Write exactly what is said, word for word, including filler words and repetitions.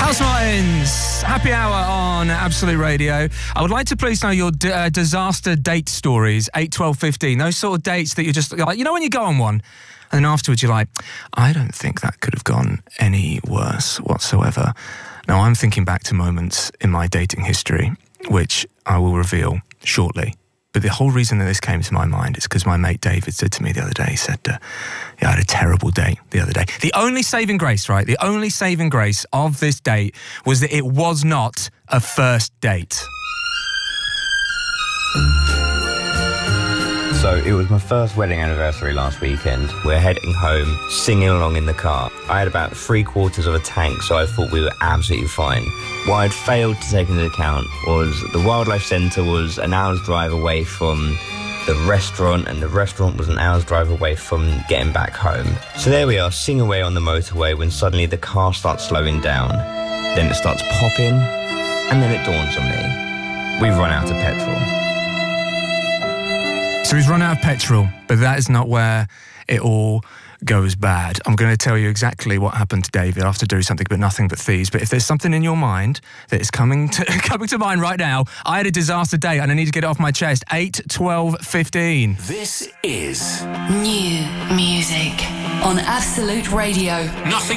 Alice Martins, happy hour on Absolute Radio. I would like to please know your d- uh, disaster date stories, eight, twelve, fifteen. Those sort of dates that you're just like, you know when you go on one and then afterwards you're like, I don't think that could have gone any worse whatsoever. Now I'm thinking back to moments in my dating history, which I will reveal shortly. But the whole reason that this came to my mind is because my mate David said to me the other day, he said, uh, yeah, I had a terrible date the other day. The only saving grace, right, the only saving grace of this date was that it was not a first date. So it was my first wedding anniversary last weekend. We're heading home, singing along in the car. I had about three quarters of a tank, so I thought we were absolutely fine. What I'd failed to take into account was the wildlife centre was an hour's drive away from the restaurant, and the restaurant was an hour's drive away from getting back home. So there we are, singing away on the motorway when suddenly the car starts slowing down. Then it starts popping, and then it dawns on me. We've run out of petrol. So he's run out of petrol, but that is not where it all goes bad. I'm going to tell you exactly what happened to David after doing something but nothing but thieves. But if there's something in your mind that is coming to coming to mind right now, I had a disaster date and I need to get it off my chest. eight, twelve, fifteen. This is new music on Absolute Radio. Nothing